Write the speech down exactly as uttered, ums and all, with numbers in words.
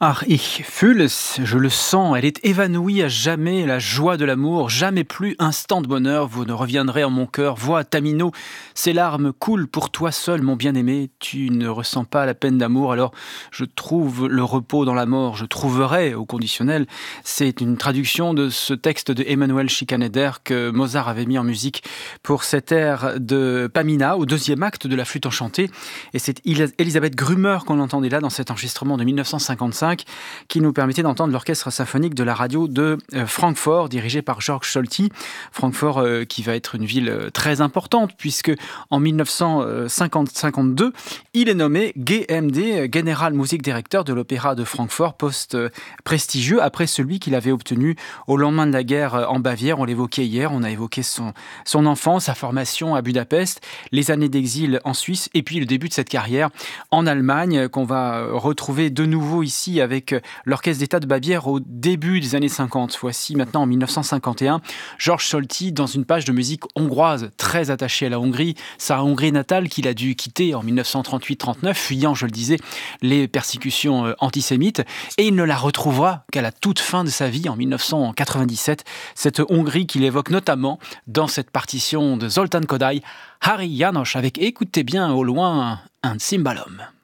Ach, ich fühle es, je le sens, elle est évanouie à jamais, la joie de l'amour, jamais plus instant de bonheur, vous ne reviendrez en mon cœur, voix Tamino, ces larmes coulent pour toi seul, mon bien-aimé, tu ne ressens pas la peine d'amour, alors je trouve le repos dans la mort, je trouverai au conditionnel, c'est une traduction de ce texte de Emanuel Schikaneder que Mozart avait mis en musique pour cet air de Pamina, au deuxième acte de la flûte enchantée, et c'est Elisabeth Grümer qu'on entendait là dans cet enregistrement de dix-neuf cent cinquante-cinq, qui nous permettait d'entendre l'orchestre symphonique de la radio de euh, Francfort, dirigé par Georg Solti. Francfort euh, qui va être une ville euh, très importante, puisque en dix-neuf cent cinquante-deux, il est nommé G M D, General Music Director de l'Opéra de Francfort, poste euh, prestigieux après celui qu'il avait obtenu au lendemain de la guerre euh, en Bavière. On l'évoquait hier, on a évoqué son, son enfance, sa formation à Budapest, les années d'exil en Suisse, et puis le début de cette carrière en Allemagne, qu'on va retrouver de nouveau ici avec l'Orchestre d'État de Bavière au début des années cinquante. Voici maintenant en dix-neuf cent cinquante et un, Georg Solti dans une page de musique hongroise très attachée à la Hongrie, sa Hongrie natale qu'il a dû quitter en dix-neuf cent trente-huit trente-neuf, fuyant, je le disais, les persécutions antisémites, et il ne la retrouvera qu'à la toute fin de sa vie en dix-neuf cent quatre-vingt-dix-sept, cette Hongrie qu'il évoque notamment dans cette partition de Zoltán Kodály, Harry János, avec, écoutez bien au loin, un cymbalum.